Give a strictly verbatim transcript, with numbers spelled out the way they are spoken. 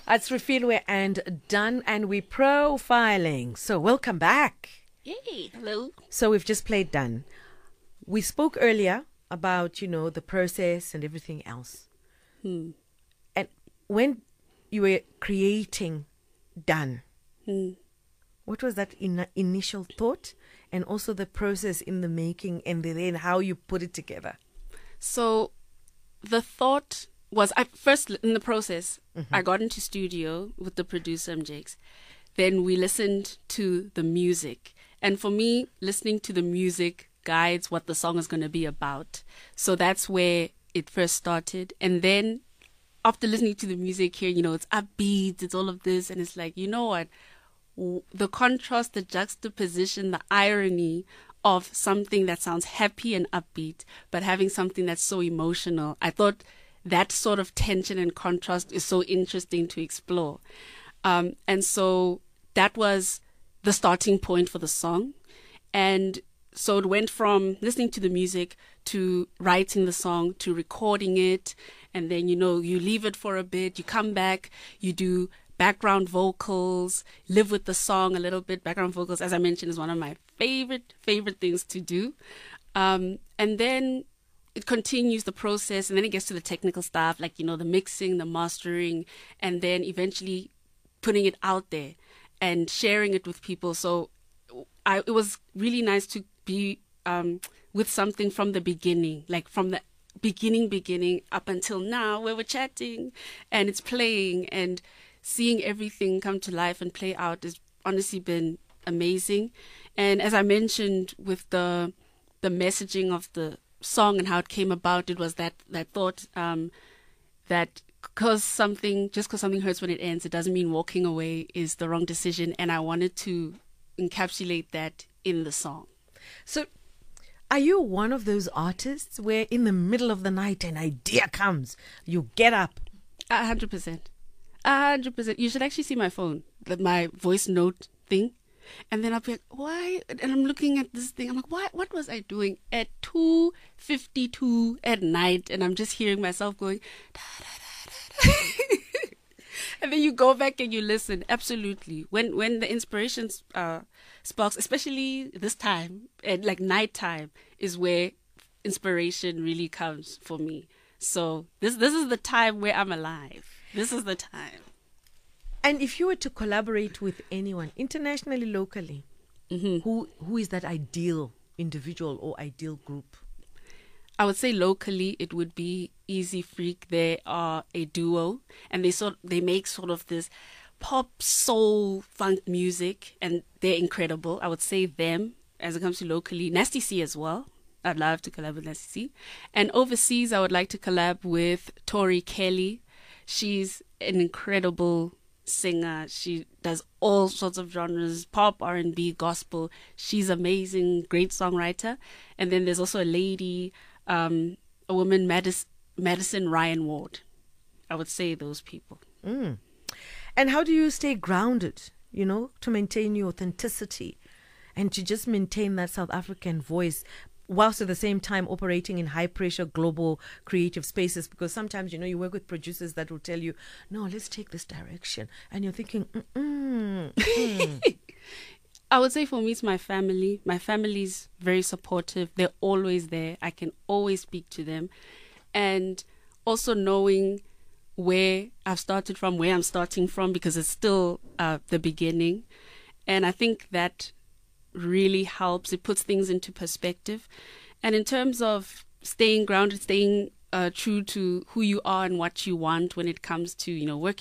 It's Refilwe and Done, and we're profiling. So welcome back. Yay, hello. So we've just played Done. We spoke earlier about, you know, the process and everything else. Hmm. And when you were creating Done, Hmm. what was that in- initial thought, and also the process in the making, and then how you put it together? So the thought was, I first in the process, Mm-hmm. I got into studio with the producer M J X. Then we listened to the music. And for me, listening to the music guides what the song is going to be about. So that's where it first started. And then after listening to the music here, you know, it's upbeat, it's all of this. And it's like, you know what? W- The contrast, the juxtaposition, the irony of something that sounds happy and upbeat, but having something that's so emotional. I thought that sort of tension and contrast is so interesting to explore. Um, and so that was the starting point for the song. And so it went from listening to the music to writing the song to recording it. And then, you know, you leave it for a bit, you come back, you do background vocals, live with the song a little bit. Background vocals, as I mentioned, is one of my favorite, favorite things to do. Um, and then it continues the process, and then it gets to the technical stuff, like, you know, the mixing, the mastering, and then eventually putting it out there and sharing it with people. So I, it was really nice to be um, with something from the beginning, like from the beginning, beginning up until now, where we're chatting and it's playing, and seeing everything come to life and play out has honestly been amazing. And as I mentioned with the the messaging of the song and how it came about, it was that that thought um, that because something, just because something hurts when it ends, it doesn't mean walking away is the wrong decision. And I wanted to encapsulate that in the song. So are you one of those artists where in the middle of the night an idea comes, you get up? A hundred percent. A hundred percent. You should actually see my phone, the, my voice note thing. And then I'll be like, why? And I'm looking at this thing. I'm like, why? What was I doing at two fifty-two at night? And I'm just hearing myself going, da, da, da, da, da. And then you go back and you listen. Absolutely. When when the inspiration uh, sparks, especially this time, at like nighttime, is where inspiration really comes for me. So this this is the time where I'm alive. This is the time. And if you were to collaborate with anyone, internationally, locally, Mm-hmm. who who is that ideal individual or ideal group? I would say locally it would be Easy Freak. They are a duo, and they sort they make sort of this pop soul funk music, and they're incredible. I would say them. As it comes to locally, Nasty C as well. I'd love to collab with Nasty C. And overseas, I would like to collab with Tori Kelly. She's an incredible singer. She does all sorts of genres, pop, R and B, gospel. She's amazing, great songwriter. And then there's also a lady, um, a woman, Madis- Madison Ryan Ward. I would say those people. Mm. And how do you stay grounded, you know, to maintain your authenticity and to just maintain that South African voice, whilst at the same time operating in high-pressure global creative spaces? Because sometimes, you know, you work with producers that will tell you, no, let's take this direction. And you're thinking, mm-mm, mm. I would say for me, it's my family. My family's very supportive. They're always there. I can always speak to them. And also knowing where I've started from, where I'm starting from, because it's still uh, the beginning. And I think that really helps. It puts things into perspective. And in terms of staying grounded, staying uh, true to who you are and what you want when it comes to, you know, working